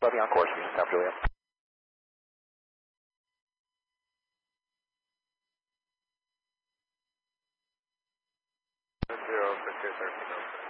Levy on course, Houston, South Juliet. Zero, 6, 13,